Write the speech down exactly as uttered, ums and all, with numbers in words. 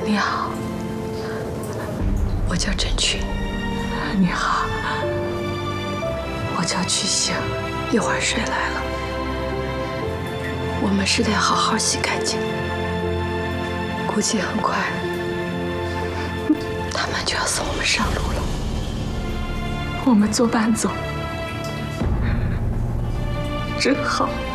你好，我叫郑群。 你好， 我叫曲星。一会儿水来了，我们是得好好洗干净。估计很快，他们就要送我们上路了。 我们作伴走，真好。